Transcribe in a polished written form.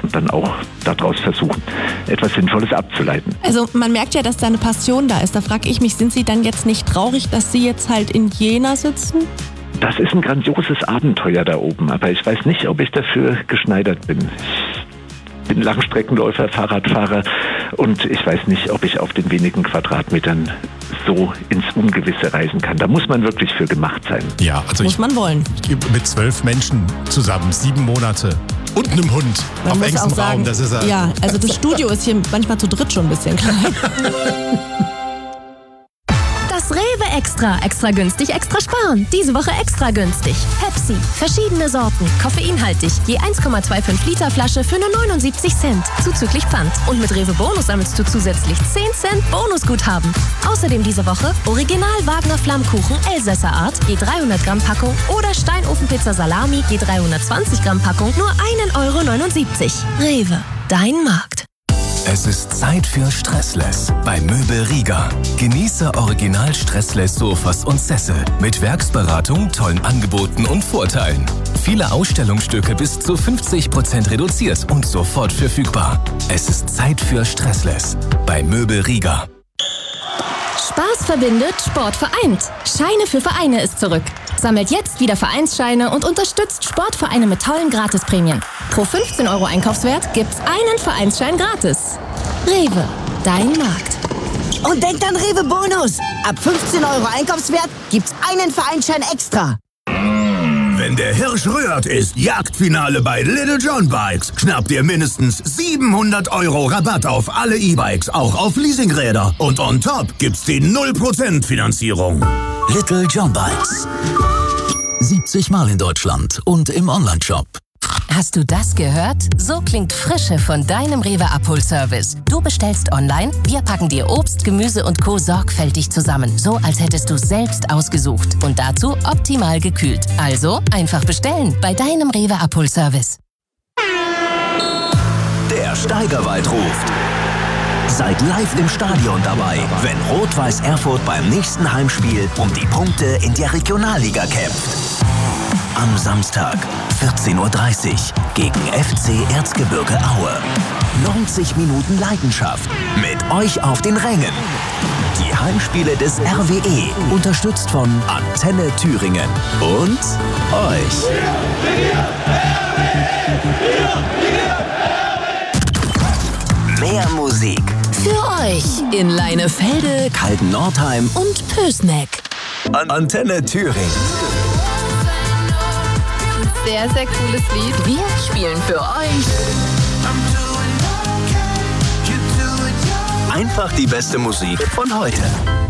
und dann auch daraus versuchen, etwas Sinnvolles abzuleiten. Also man merkt ja, dass da eine Passion da ist. Da frage ich mich, sind Sie dann jetzt nicht traurig, dass Sie jetzt halt in Jena sitzen? Das ist ein grandioses Abenteuer da oben, aber ich weiß nicht, ob ich dafür geschneidert bin. Ich bin Langstreckenläufer, Fahrradfahrer und ich weiß nicht, ob ich auf den wenigen Quadratmetern so ins Ungewisse reisen kann. Da muss man wirklich für gemacht sein. Ja, also Muss man wollen. Mit 12 Menschen zusammen, 7 Monate und einem Hund Man auf muss engstem auch sagen, Raum. Das ist ja, also das Studio ist hier manchmal zu dritt schon ein bisschen klein. Das Rewe Extra günstig, extra sparen. Diese Woche extra günstig. Pepsi, verschiedene Sorten, koffeinhaltig, je 1,25 Liter Flasche für nur 79 Cent, zuzüglich Pfand. Und mit Rewe Bonus sammelst du zusätzlich 10 Cent Bonusguthaben. Außerdem diese Woche Original Wagner Flammkuchen Elsässer Art, je 300 Gramm Packung oder Steinofenpizza Salami, je 320 Gramm Packung, nur 1,79 €. Rewe, dein Markt. Es ist Zeit für Stressless bei Möbel Rieger. Genieße Original Stressless Sofas und Sessel mit Werksberatung, tollen Angeboten und Vorteilen. Viele Ausstellungsstücke bis zu 50% reduziert und sofort verfügbar. Es ist Zeit für Stressless bei Möbel Rieger. Spaß verbindet, Sport vereint. Scheine für Vereine ist zurück. Sammelt jetzt wieder Vereinsscheine und unterstützt Sportvereine mit tollen Gratisprämien. Pro 15 € Einkaufswert gibt's einen Vereinsschein gratis. Rewe, dein Markt. Und denkt an Rewe Bonus. Ab 15 € Einkaufswert gibt's einen Vereinsschein extra. Wenn der Hirsch rührt, ist Jagdfinale bei Little John Bikes. Schnappt ihr mindestens 700 € Rabatt auf alle E-Bikes, auch auf Leasingräder. Und on top gibt's die 0% Finanzierung. Little John Bikes. 70 Mal in Deutschland und im Onlineshop. Hast du das gehört? So klingt Frische von deinem Rewe-Abholservice. Du bestellst online, wir packen dir Obst, Gemüse und Co. sorgfältig zusammen. So, als hättest du selbst ausgesucht. Und dazu optimal gekühlt. Also einfach bestellen bei deinem Rewe-Abholservice. Der Steigerwald ruft. Seid live im Stadion dabei, wenn Rot-Weiß Erfurt beim nächsten Heimspiel um die Punkte in der Regionalliga kämpft. Am Samstag, 14:30 Uhr, gegen FC Erzgebirge Aue. 90 Minuten Leidenschaft mit euch auf den Rängen. Die Heimspiele des RWE, unterstützt von Antenne Thüringen und euch. Mehr Musik Für euch in Leinefelde, Kalten-Nordheim und Pößneck. Antenne Thüringen. Sehr, sehr cooles Lied. Wir spielen für euch Einfach die beste Musik von heute.